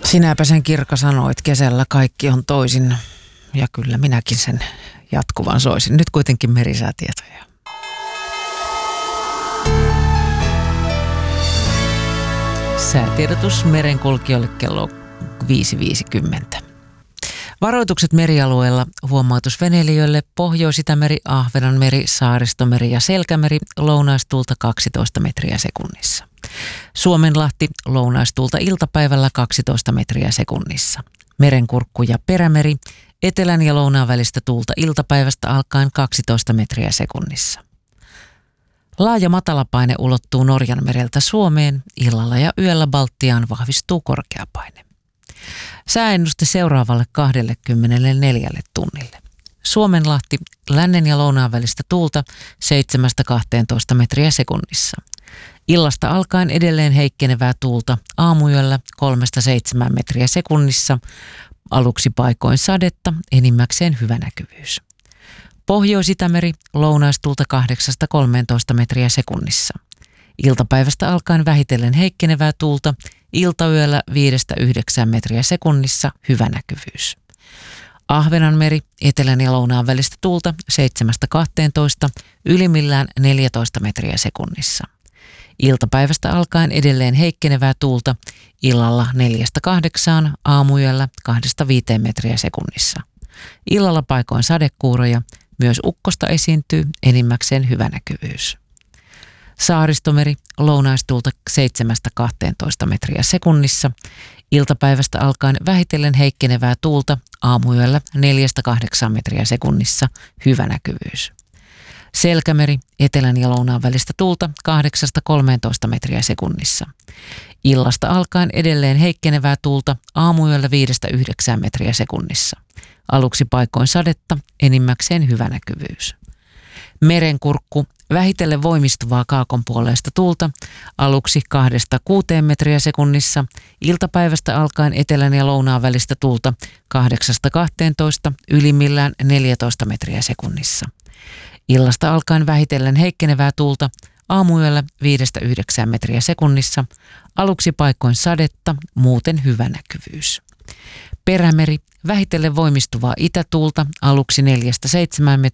Sinäpä sen Kirka sanoit, kesällä kaikki on toisin. Ja kyllä minäkin sen jatkuvan soisin. Nyt kuitenkin merisäätietoja. Säätiedotus merenkulkijoille kello 5.50. Varoitukset merialueella, huomautus veneilijöille, Pohjois-Itämeri, Ahvenanmeri, Saaristomeri ja Selkämeri, lounaistuulta 12 metriä sekunnissa. Suomenlahti, lounaistuulta iltapäivällä 12 metriä sekunnissa. Merenkurkku ja Perämeri, etelän ja lounaan välistä tuulta iltapäivästä alkaen 12 metriä sekunnissa. Laaja matalapaine ulottuu Norjanmereltä Suomeen, illalla ja yöllä Baltiaan vahvistuu korkeapaine. Sääennuste seuraavalle 24 tunnille. Suomenlahti, lännen ja lounaan välistä tuulta 7-12 metriä sekunnissa. Illasta alkaen edelleen heikkenevää tuulta, aamuyöllä 3-7 metriä sekunnissa, aluksi paikoin sadetta, enimmäkseen hyvä näkyvyys. Pohjois-Itämeri, lounaistuulta 8-13 metriä sekunnissa. Iltapäivästä alkaen vähitellen heikkenevää tuulta, iltayöllä 5-9 metriä sekunnissa, hyvä näkyvyys. Ahvenanmeri, etelän ja lounaan välistä tuulta 7-12, ylimmillään 14 metriä sekunnissa. Iltapäivästä alkaen edelleen heikkenevää tuulta, illalla 4-8, aamuyöllä 2-5 metriä sekunnissa. Illalla paikoin sadekuuroja, myös ukkosta esiintyy, enimmäkseen hyvä näkyvyys. Saaristomeri, lounaistuulta 7-12 metriä sekunnissa, iltapäivästä alkaen vähitellen heikkenevää tuulta, aamuyöllä 4-8 metriä sekunnissa, hyvä näkyvyys. Selkämeri, etelän ja lounaan välistä tuulta 8-13 metriä sekunnissa. Illasta alkaen edelleen heikkenevää tuulta, aamuyöllä 5-9 metriä sekunnissa. Aluksi paikoin sadetta, enimmäkseen hyvä näkyvyys. Merenkurkku, vähitellen voimistuvaa kaakonpuoleista tuulta, aluksi 2-6 metriä sekunnissa, iltapäivästä alkaen etelän ja lounaan välistä tuulta 8-12, ylimmillään 14 metriä sekunnissa. Illasta alkaen vähitellen heikkenevää tuulta, aamuyöllä 5-9 metriä sekunnissa, aluksi paikoin sadetta, muuten hyvä näkyvyys. Perämeri, vähitellen voimistuvaa itätuulta, aluksi 4-7